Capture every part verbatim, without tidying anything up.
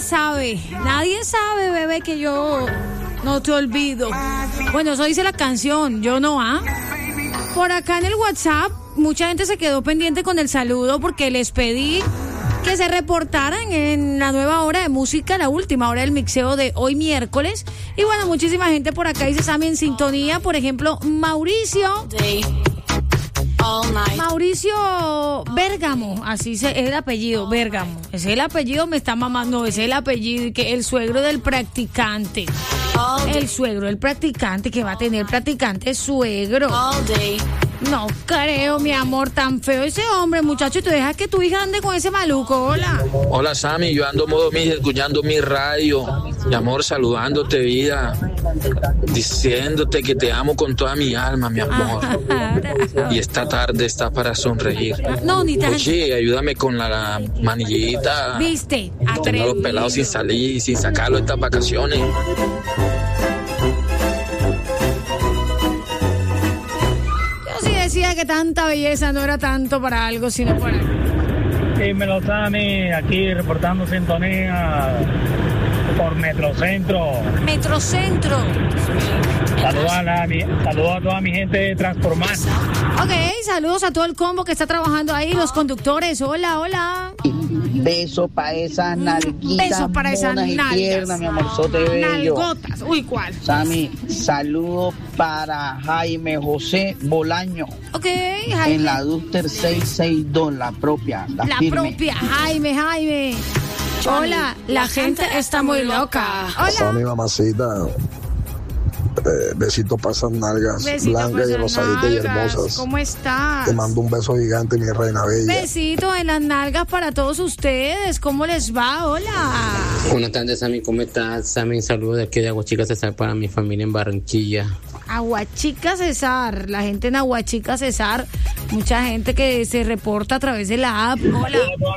sabe, nadie sabe, bebé, que yo no te olvido. Bueno, eso dice la canción, yo no, ¿ah? Por acá en el WhatsApp, mucha gente se quedó pendiente con el saludo porque les pedí que se reportaran en la nueva hora de música, la última hora del mixeo de hoy miércoles. Y bueno, muchísima gente por acá dice Sammy en sintonía. Por ejemplo, Mauricio. Mauricio Bérgamo, así se, es el apellido, Bérgamo. Ese es el apellido, me está mamando, ese es el apellido, que el suegro del practicante. El suegro del practicante, que va a tener practicante suegro. No creo, mi amor, tan feo ese hombre, muchacho. Tú dejas que tu hija ande con ese maluco. Hola. Hola, Sammy. Yo ando modo mil, escuchando mi radio. Mi amor, saludándote, vida. Diciéndote que te amo con toda mi alma, mi amor. Y esta tarde está para sonreír. No, ni tan... Oye, ayúdame con la manillita. ¿Viste? Tengo a los pelados sin salir, sin sacarlo estas vacaciones. Decía que tanta belleza no era tanto para algo, sino para... Dímelo, Sammy, aquí reportando sintonía por Metrocentro. Metrocentro. Saludos a, la, saludos a toda mi gente de Transformar. Ok, saludos a todo el combo que está trabajando ahí, los conductores. Hola, hola. Beso para esas nalguitas. Beso para esas nalgas. Tierna, mi amorzote bello. Nalgotas. Uy, ¿cuál? Sammy, saludo para Jaime José Bolaño. Ok, Jaime. En la Duster seiscientos sesenta y dos, la propia. La, la firme. propia, Jaime, Jaime. Hola, la, la gente, gente está muy loca. Hola. Sammy, mamacita. Eh, besitos para esas nalgas Besito blancas y rosaditas y hermosas. ¿Cómo estás? Te mando un beso gigante, mi reina bella. Besitos en las nalgas para todos ustedes. ¿Cómo les va? Hola. Buenas tardes, Sammy. ¿Cómo estás? Sammy, saludos de aquí de Aguachica Cesar para mi familia en Barranquilla. Aguachica Cesar, la gente en Aguachica Cesar, mucha gente que se reporta a través de la app. Hola.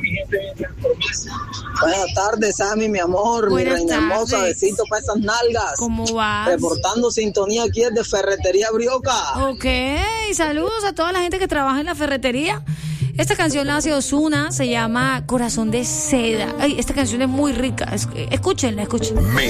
Buenas tardes, Sammy, mi amor, Buenas mi reina tardes. Hermosa, besito para esas nalgas. ¿Cómo vas? Reportando sintonía aquí es de Ferretería Brioca. Ok, saludos a toda la gente que trabaja en la ferretería. Esta canción la hace Ozuna, se llama Corazón de Seda. Ay, esta canción es muy rica, escúchenla, escúchenla.